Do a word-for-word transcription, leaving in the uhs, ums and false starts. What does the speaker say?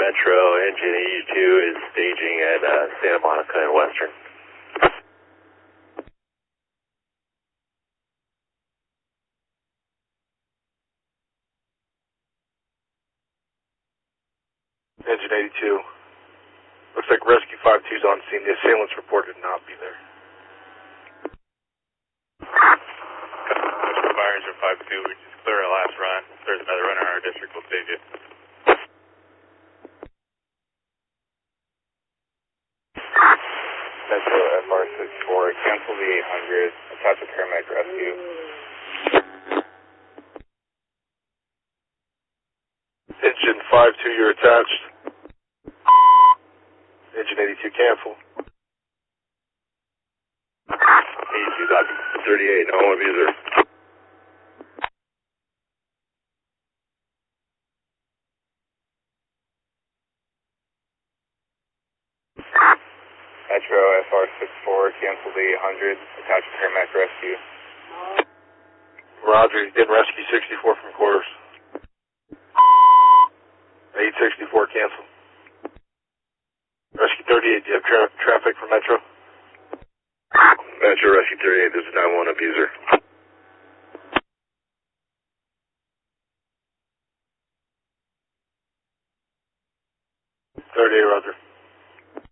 Metro, engine eighty-two is staging at uh, Santa Monica and Western. Engine eighty-two. Looks like Rescue five two is on scene. The assailants reported not be there. Fire engine five two, we just clear our last run. If there's another runner in our district, we'll stage it. Metro F R six four, cancel the eight hundred, attach a paramedic rescue. Engine five two, you're attached. Engine eighty-two, cancel. eighty-two, Doctor thirty-eight, no one abuser. Metro F R six four, cancel the eight hundred, attach a paramedic rescue. Roger, you did rescue sixty-four from quarters. eight sixty-four, cancel. Rescue thirty-eight, do you have tra traffic for Metro? Metro, Rescue thirty-eight, this is nine one abuser. thirty-eight, Roger.